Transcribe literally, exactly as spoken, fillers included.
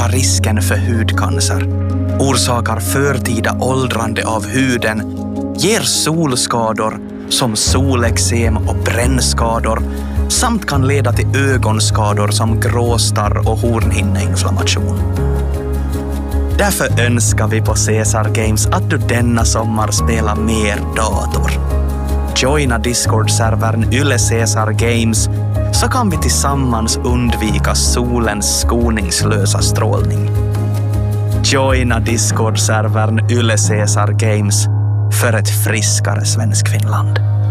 ökar risken för hudcancer, orsakar förtida åldrande av huden, ger solskador som solexem och brännskador samt kan leda till ögonskador som gråstarr och hornhinneinflammation. Därför önskar vi på Cesar Games att du denna sommar spelar mer dator. Joina Discord-servern Yle Cesar Games så kan vi tillsammans undvika solens skoningslösa strålning. Joina Discord-servern Yle Cesar Games för ett friskare Svenskfinland.